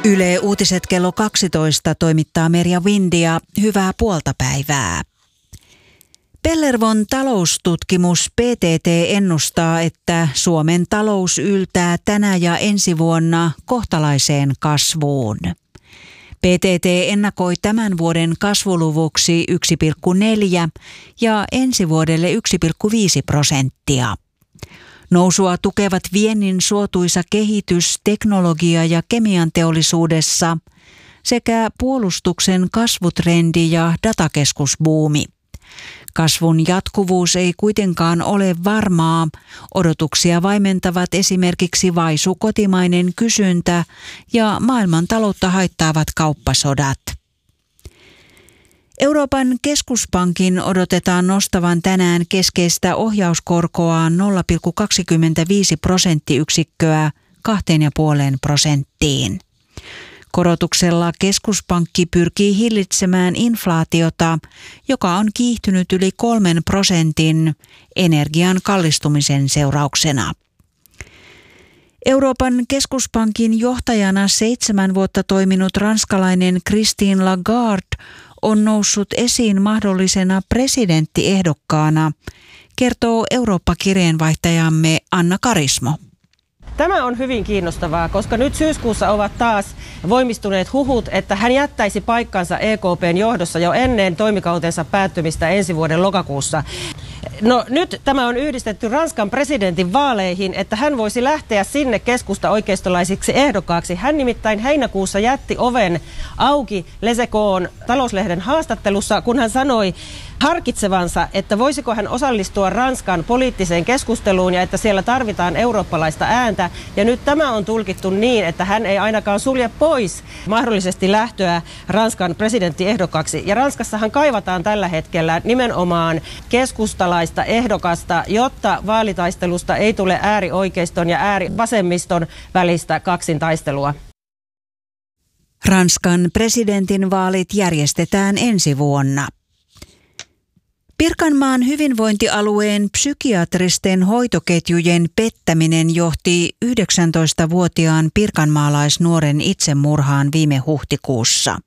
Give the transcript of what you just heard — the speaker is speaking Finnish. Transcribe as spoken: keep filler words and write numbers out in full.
Yle Uutiset kello kaksitoista toimittaa Merja Windia. Hyvää puolta päivää. Pellervon taloustutkimus P T T ennustaa, että Suomen talous yltää tänä ja ensi vuonna kohtalaiseen kasvuun. P T T ennakoi tämän vuoden kasvuluvuksi yksi pilkku neljä ja ensi vuodelle yksi pilkku viisi prosenttia. Nousua tukevat viennin suotuisa kehitys teknologia- ja kemian teollisuudessa sekä puolustuksen kasvutrendi ja datakeskusbuumi. Kasvun jatkuvuus ei kuitenkaan ole varmaa. Odotuksia vaimentavat esimerkiksi vaisu kotimainen kysyntä ja maailmantaloutta haittaavat kauppasodat. Euroopan keskuspankin odotetaan nostavan tänään keskeistä ohjauskorkoaan nolla pilkku kaksikymmentäviisi prosenttiyksikköä kahteen ja puoleen prosenttiin. Korotuksella keskuspankki pyrkii hillitsemään inflaatiota, joka on kiihtynyt yli kolmen prosentin energian kallistumisen seurauksena. Euroopan keskuspankin johtajana seitsemän vuotta toiminut ranskalainen Christine Lagarde on noussut esiin mahdollisena presidenttiehdokkaana, kertoo Eurooppa-kirjeenvaihtajamme Anna Karismo. Tämä on hyvin kiinnostavaa, koska nyt syyskuussa ovat taas voimistuneet huhut, että hän jättäisi paikkansa E K P:n johdossa jo ennen toimikautensa päättymistä ensi vuoden lokakuussa. No nyt tämä on yhdistetty Ranskan presidentin vaaleihin, että hän voisi lähteä sinne keskusta oikeistolaisiksi ehdokkaaksi. Hän nimittäin heinäkuussa jätti oven auki Les Echon talouslehden haastattelussa, kun hän sanoi harkitsevansa, että voisiko hän osallistua Ranskan poliittiseen keskusteluun ja että siellä tarvitaan eurooppalaista ääntä. Ja nyt tämä on tulkittu niin, että hän ei ainakaan sulje pois mahdollisesti lähtöä Ranskan presidenttiehdokkaaksi. Ja Ranskassahan kaivataan tällä hetkellä nimenomaan keskustalaista ehdokasta, jotta vaalitaistelusta ei tule äärioikeiston ja äärivasemmiston välistä kaksintaistelua. Ranskan presidentin vaalit järjestetään ensi vuonna. Pirkanmaan hyvinvointialueen psykiatristen hoitoketjujen pettäminen johti yhdeksäntoistavuotiaan pirkanmaalaisnuoren itsemurhaan viime huhtikuussa.